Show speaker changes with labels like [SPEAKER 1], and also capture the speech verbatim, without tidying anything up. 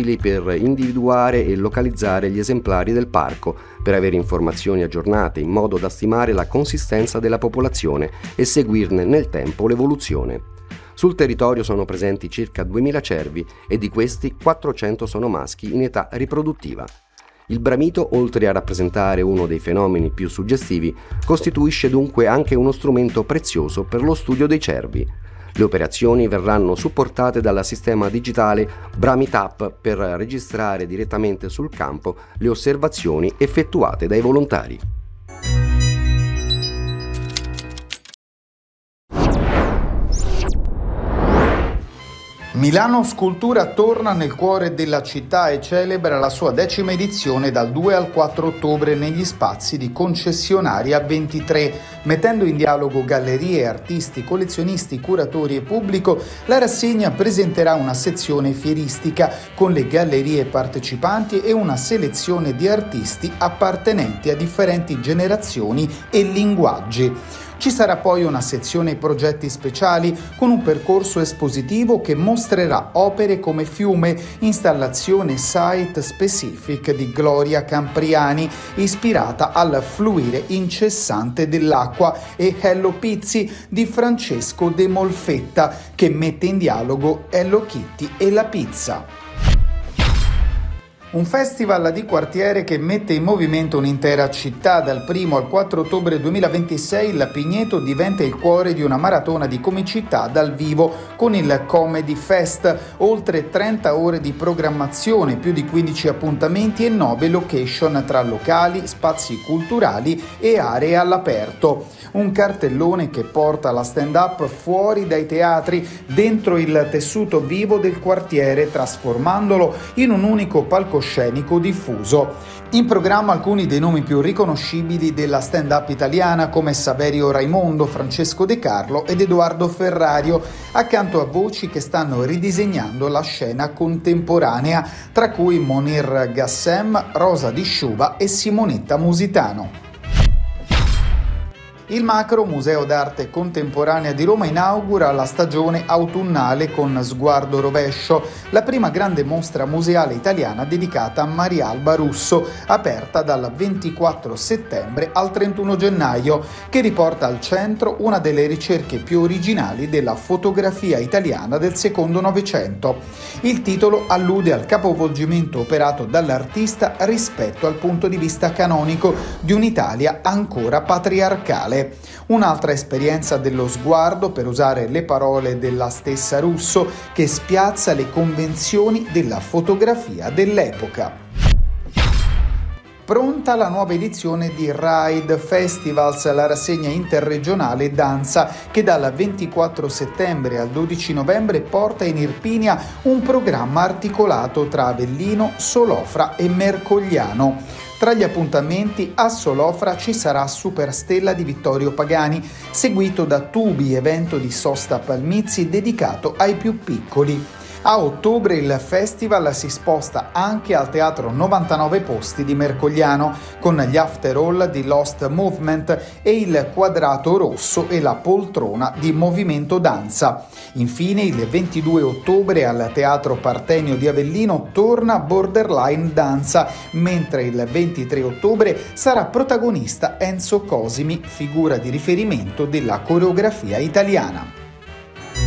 [SPEAKER 1] utili per individuare e localizzare gli esemplari del parco, per avere informazioni aggiornate in modo da stimare la consistenza della popolazione e seguirne nel tempo l'evoluzione. Sul territorio sono presenti circa duemila cervi e di questi quattrocento sono maschi in età riproduttiva. Il bramito, oltre a rappresentare uno dei fenomeni più suggestivi, costituisce dunque anche uno strumento prezioso per lo studio dei cervi. Le operazioni verranno supportate dal sistema digitale Bramitap per registrare direttamente sul campo le osservazioni effettuate dai volontari.
[SPEAKER 2] Milano Scultura torna nel cuore della città e celebra la sua decima edizione dal due al quattro ottobre negli spazi di Concessionaria ventitré. Mettendo in dialogo gallerie, artisti, collezionisti, curatori e pubblico, la rassegna presenterà una sezione fieristica con le gallerie partecipanti e una selezione di artisti appartenenti a differenti generazioni e linguaggi. Ci sarà poi una sezione progetti speciali con un percorso espositivo che mostrerà opere come Fiume, installazione site specific di Gloria Campriani, ispirata al fluire incessante dell'acqua, e Hello Pizzi di Francesco De Molfetta, che mette in dialogo Hello Kitty e la pizza. Un festival di quartiere che mette in movimento un'intera città. Dal primo al quattro ottobre duemilaventisei il Pigneto diventa il cuore di una maratona di comicità dal vivo con il Comedy Fest, oltre trenta ore di programmazione, più di quindici appuntamenti e nove location tra locali, spazi culturali e aree all'aperto. Un cartellone che porta la stand-up fuori dai teatri, dentro il tessuto vivo del quartiere, trasformandolo in un unico palcoscenico scenico diffuso. In programma alcuni dei nomi più riconoscibili della stand-up italiana, come Saverio Raimondo, Francesco De Carlo ed Edoardo Ferrario, accanto a voci che stanno ridisegnando la scena contemporanea, tra cui Monir Gassem, Rosa Di Sciuva e Simonetta Musitano. Il Macro, Museo d'Arte Contemporanea di Roma, inaugura la stagione autunnale con Sguardo Rovescio, la prima grande mostra museale italiana dedicata a Maria Alba Russo, aperta dal ventiquattro settembre al trentuno gennaio, che riporta al centro una delle ricerche più originali della fotografia italiana del secondo Novecento. Il titolo allude al capovolgimento operato dall'artista rispetto al punto di vista canonico di un'Italia ancora patriarcale. Un'altra esperienza dello sguardo, per usare le parole della stessa Russo, che spiazza le convenzioni della fotografia dell'epoca. Pronta la nuova edizione di Ride Festivals, la rassegna interregionale danza che dal ventiquattro settembre al dodici novembre porta in Irpinia un programma articolato tra Avellino, Solofra e Mercogliano. Tra gli appuntamenti a Solofra ci sarà Superstella di Vittorio Pagani, seguito da Tubi, evento di Sosta Palmizzi dedicato ai più piccoli. A ottobre il festival si sposta anche al Teatro novantanove Posti di Mercogliano, con gli after all di Lost Movement e il Quadrato Rosso e la Poltrona di Movimento Danza. Infine il ventidue ottobre al Teatro Partenio di Avellino torna Borderline Danza, mentre il ventitré ottobre sarà protagonista Enzo Cosimi, figura di riferimento della coreografia italiana.